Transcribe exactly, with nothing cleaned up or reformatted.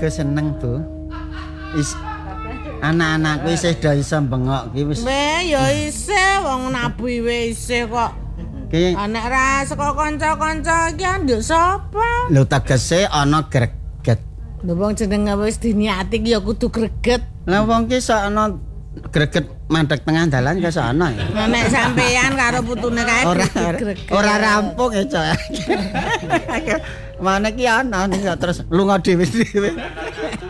aku seneng, Bu. Is anak-anakku isih do iso bengok ki wis. Weh ya isih wong nabi wis isih kok. Ki Nek ra saka kanca-kanca iki nduk sapa? lho tegese ana greget. Lho wong jenenge wis diniati ki ya kudu greget. Lah wong ki sok ana greget mandek tengah dalan ya sok ana ya. Nah, nek sampean karo putune kae Ora greget. ora rampung ya, Cok. Mana ki ana ning terus lunga dhewe-dhewe.